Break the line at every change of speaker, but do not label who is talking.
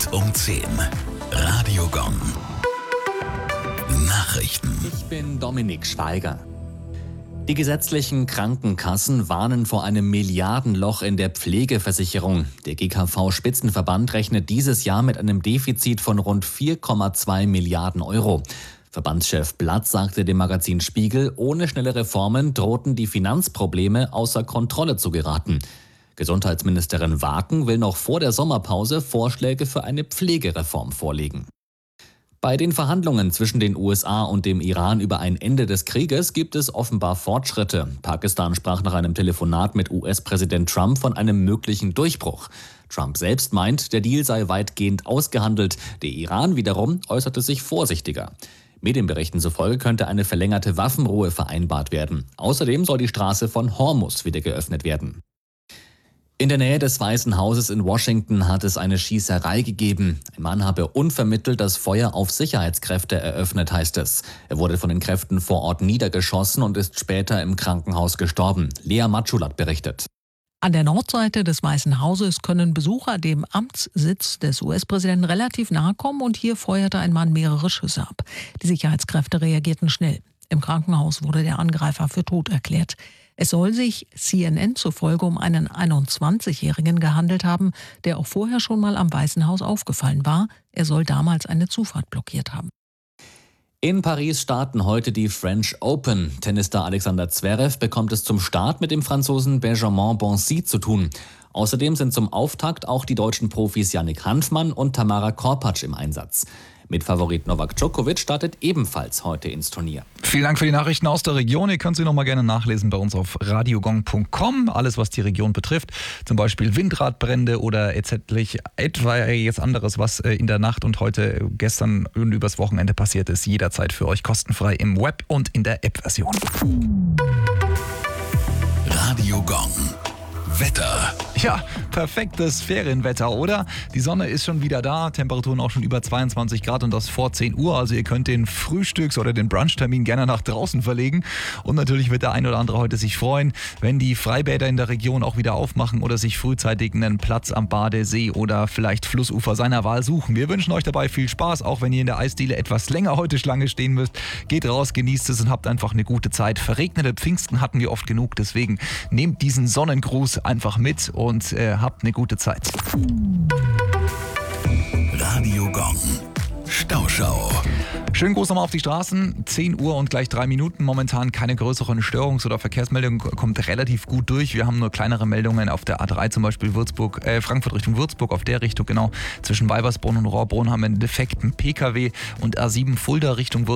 um 10. Radio Gong. Nachrichten.
Ich bin Dominik Schweiger. Die gesetzlichen Krankenkassen warnen vor einem Milliardenloch in der Pflegeversicherung. Der GKV-Spitzenverband rechnet dieses Jahr mit einem Defizit von rund 4,2 Milliarden Euro. Verbandschef Blatt sagte dem Magazin Spiegel, ohne schnelle Reformen drohten die Finanzprobleme außer Kontrolle zu geraten. Gesundheitsministerin Waken will noch vor der Sommerpause Vorschläge für eine Pflegereform vorlegen. Bei den Verhandlungen zwischen den USA und dem Iran über ein Ende des Krieges gibt es offenbar Fortschritte. Pakistan sprach nach einem Telefonat mit US-Präsident Trump von einem möglichen Durchbruch. Trump selbst meint, der Deal sei weitgehend ausgehandelt. Der Iran wiederum äußerte sich vorsichtiger. Medienberichten zufolge könnte eine verlängerte Waffenruhe vereinbart werden. Außerdem soll die Straße von Hormuz wieder geöffnet werden. In der Nähe des Weißen Hauses in Washington hat es eine Schießerei gegeben. Ein Mann habe unvermittelt das Feuer auf Sicherheitskräfte eröffnet, heißt es. Er wurde von den Kräften vor Ort niedergeschossen und ist später im Krankenhaus gestorben. Lea Matschulat berichtet.
An der Nordseite des Weißen Hauses können Besucher dem Amtssitz des US-Präsidenten relativ nahe kommen und hier feuerte ein Mann mehrere Schüsse ab. Die Sicherheitskräfte reagierten schnell. Im Krankenhaus wurde der Angreifer für tot erklärt. Es soll sich CNN zufolge um einen 21-Jährigen gehandelt haben, der auch vorher schon mal am Weißen Haus aufgefallen war. Er soll damals eine Zufahrt blockiert haben.
In Paris starten heute die French Open. Tennisstar Alexander Zverev bekommt es zum Start mit dem Franzosen Benjamin Bonzi zu tun. Außerdem sind zum Auftakt auch die deutschen Profis Yannick Hanfmann und Tamara Korpatsch im Einsatz. Mitfavorit Novak Djokovic startet ebenfalls heute ins Turnier.
Vielen Dank für die Nachrichten aus der Region. Ihr könnt sie noch mal gerne nachlesen bei uns auf radiogong.com. Alles, was die Region betrifft, zum Beispiel Windradbrände oder etwas anderes, was in der Nacht und heute, gestern und übers Wochenende passiert ist, jederzeit für euch kostenfrei im Web und in der App-Version.
Radio Gong. Wetter.
Ja, perfektes Ferienwetter, oder? Die Sonne ist schon wieder da, Temperaturen auch schon über 22 Grad und das vor 10 Uhr. Also ihr könnt den Frühstücks- oder den Brunchtermin gerne nach draußen verlegen. Und natürlich wird der ein oder andere heute sich freuen, wenn die Freibäder in der Region auch wieder aufmachen oder sich frühzeitig einen Platz am Badesee oder vielleicht Flussufer seiner Wahl suchen. Wir wünschen euch dabei viel Spaß, auch wenn ihr in der Eisdiele etwas länger heute Schlange stehen müsst. Geht raus, genießt es und habt einfach eine gute Zeit. Verregnete Pfingsten hatten wir oft genug, deswegen nehmt diesen Sonnengruß einfach mit und habt eine gute Zeit.
Radio Gong. Stauschau.
Schönen Gruß nochmal auf die Straßen. 10 Uhr und gleich 3 Minuten. Momentan keine größeren Störungs- oder Verkehrsmeldungen. Kommt relativ gut durch. Wir haben nur kleinere Meldungen auf der A3, zum Beispiel Frankfurt Richtung Würzburg. Auf der Richtung, genau. Zwischen Weibersbrunn und Rohrbrunn haben wir einen defekten Pkw. Und A7 Fulda Richtung Würzburg.